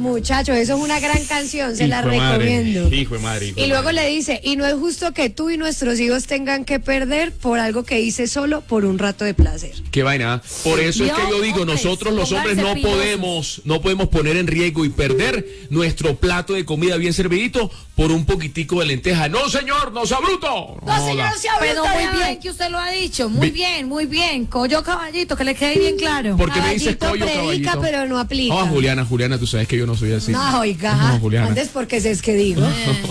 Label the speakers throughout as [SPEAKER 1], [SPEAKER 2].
[SPEAKER 1] muchacho, eso es una gran canción, se la recomiendo.
[SPEAKER 2] Hijo de madre.
[SPEAKER 1] Y luego le dice, y no es justo que tú y nuestros hijos tengan que perder por algo que hice solo por un rato de placer.
[SPEAKER 2] Qué vaina. Por eso es que yo digo, nosotros los hombres no podemos poner en riesgo y perder nuestro plato de comida bien servidito por un poquitico de lenteja. No, señor, no sea bruto.
[SPEAKER 1] No, señor, sea bruto.
[SPEAKER 3] Pero muy bien que usted lo ha dicho, muy bien. Collo caballito, que le quede bien claro.
[SPEAKER 2] ¿Por qué me dices collo
[SPEAKER 1] predica,
[SPEAKER 2] caballito?
[SPEAKER 1] pero no aplica.
[SPEAKER 2] Oh, Juliana, tú sabes que yo no soy así.
[SPEAKER 1] No, oiga,
[SPEAKER 2] no, Juliana.
[SPEAKER 1] antes porque es que digo.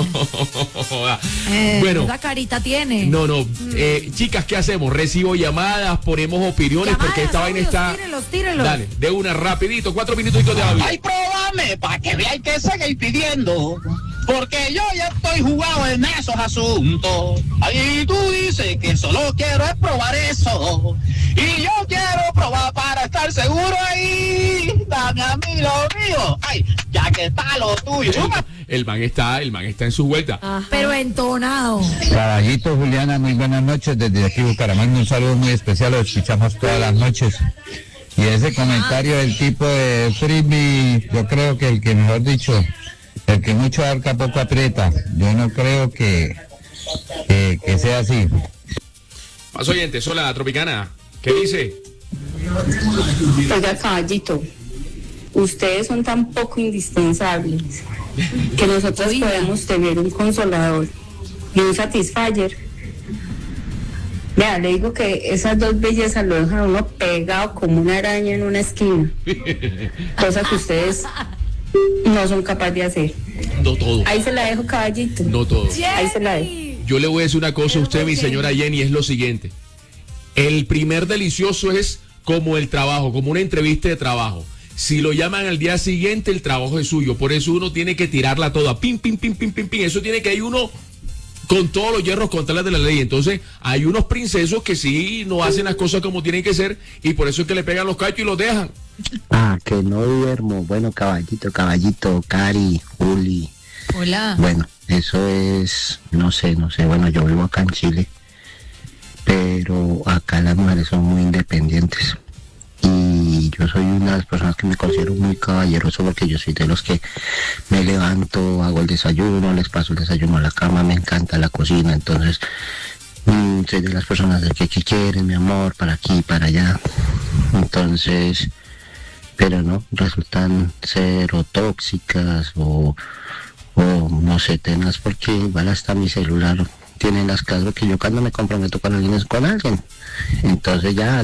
[SPEAKER 2] Bueno.
[SPEAKER 3] La carita tiene.
[SPEAKER 2] No. Chicas, ¿qué hacemos? Recibo llamadas, ponemos opiniones, porque esta vaina está...
[SPEAKER 3] Tírelos.
[SPEAKER 2] Dale, de una, rapidito, 4 minutitos de audio.
[SPEAKER 4] Ay, próbame, para que veáis que seguís pidiendo. Porque yo ya estoy jugado en esos asuntos. Ahí tú dices que solo quiero es probar eso. Y yo quiero probar para estar seguro ahí. Dame a mí lo mío. Ay, ya que está lo tuyo.
[SPEAKER 2] El man está en su vuelta.
[SPEAKER 1] Ajá.
[SPEAKER 3] Pero entonado.
[SPEAKER 5] Caballito, Juliana, muy buenas noches. Desde aquí Bucaramanga, un saludo muy especial. Lo escuchamos todas las noches. Y ese comentario del tipo de Frisbee, yo creo que el que, mejor dicho, el que mucho abarca poco aprieta. Yo no creo que sea así.
[SPEAKER 2] Más oyentes, hola, Tropicana. ¿Qué dice?
[SPEAKER 6] Oiga, caballito, ustedes son tan poco indispensables que nosotros podemos tener un consolador y un Satisfyer. Vea, le digo que esas dos bellezas lo dejan a uno pegado como una araña en una esquina, cosa que ustedes no son capaces de hacer.
[SPEAKER 2] No todo.
[SPEAKER 6] Ahí se la dejo, caballito.
[SPEAKER 2] No todo.
[SPEAKER 6] Ahí se la dejo.
[SPEAKER 2] Yo le voy a decir una cosa a usted, mi señora Jenny, es lo siguiente. El primer delicioso es como el trabajo, como una entrevista de trabajo. Si lo llaman al día siguiente, el trabajo es suyo. Por eso uno tiene que tirarla toda. Pim. Eso tiene que ir uno con todos los hierros contra las de la ley. Entonces, hay unos princesos que sí no hacen las cosas como tienen que ser y por eso es que le pegan los cachos y los dejan.
[SPEAKER 5] Que no duermo. Bueno, caballito, Cari, Juli.
[SPEAKER 3] Hola.
[SPEAKER 5] Bueno, eso es, no sé. Bueno, yo vivo acá en Chile, pero acá las mujeres son muy independientes. Y yo soy una de las personas que me considero muy caballeroso porque yo soy de los que me levanto, hago el desayuno, les paso el desayuno a la cama, me encanta la cocina, entonces soy de las personas de que quieren, mi amor, para aquí, para allá. Entonces, pero no, resultan ser o tóxicas o no sé, tenas, porque igual hasta mi celular tiene las cosas que yo cuando me comprometo con alguien es con alguien. Entonces ya...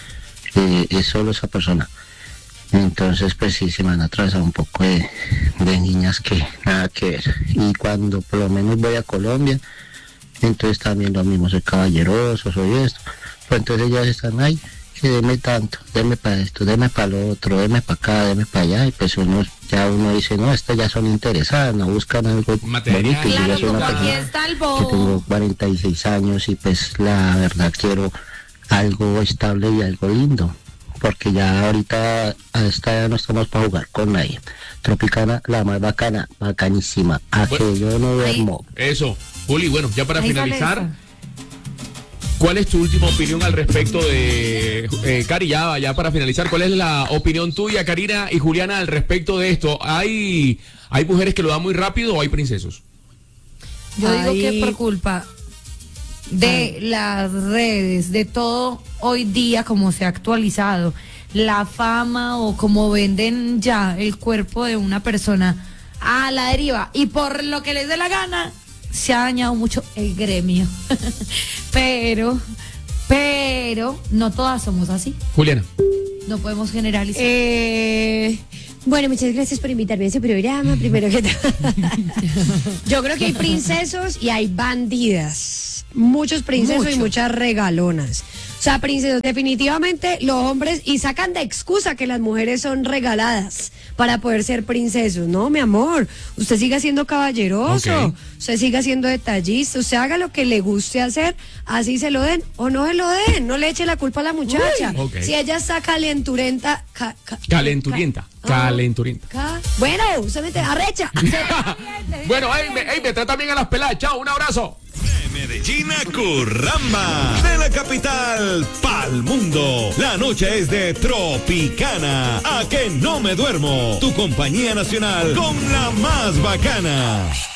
[SPEAKER 5] es solo esa persona. Entonces pues sí se me han atravesado un poco de niñas que nada que ver. Y cuando por lo menos voy a Colombia, entonces también lo mismo, soy caballeroso, soy esto. Pues entonces ellas están ahí, que deme tanto, deme para esto, deme para lo otro, deme para acá, deme para allá. Y pues uno dice, no, estas ya son interesadas, no buscan algo
[SPEAKER 2] material.
[SPEAKER 5] bonito.
[SPEAKER 3] Claro,
[SPEAKER 5] yo soy una
[SPEAKER 3] aquí
[SPEAKER 5] persona
[SPEAKER 3] está el
[SPEAKER 5] que
[SPEAKER 3] bobo.
[SPEAKER 5] tengo 46 años y pues la verdad quiero algo estable y algo lindo, porque ya ahorita a esta edad no estamos para jugar con nadie. Tropicana, la más bacana, bacanísima, que yo no duermo.
[SPEAKER 2] Eso, Juli, bueno, ya para
[SPEAKER 3] Ahí
[SPEAKER 2] finalizar, ¿cuál es tu última opinión al respecto de, Cari, ya para finalizar, cuál es la opinión tuya, Karina y Juliana, al respecto de esto? ¿Hay mujeres que lo dan muy rápido o hay princesos?
[SPEAKER 3] Yo digo que por culpa de las redes, de todo hoy día como se ha actualizado, la fama o como venden ya el cuerpo de una persona a la deriva y por lo que les dé la gana, se ha dañado mucho el gremio. pero no todas somos así.
[SPEAKER 2] Juliana.
[SPEAKER 3] No podemos generalizar.
[SPEAKER 1] Bueno, muchas gracias por invitarme a ese programa, primero que todo. Yo creo que hay princesos y hay bandidas. Muchos princesos y muchas regalonas. O sea, princesos, definitivamente los hombres, y sacan de excusa que las mujeres son regaladas para poder ser princesos. No, mi amor, usted siga siendo caballeroso, usted siga siendo detallista, usted haga lo que le guste hacer, así se lo den o no se lo den, no le eche la culpa a la muchacha. Si ella está calenturenta...
[SPEAKER 2] Calenturienta.
[SPEAKER 1] Bueno, usted me arrecha.
[SPEAKER 2] Bueno, me trata bien a las peladas. Chao, un abrazo.
[SPEAKER 7] Medellín a Curramba, de la capital pa'l mundo. La noche es de Tropicana, a que no me duermo. Tu compañía nacional con la más bacana.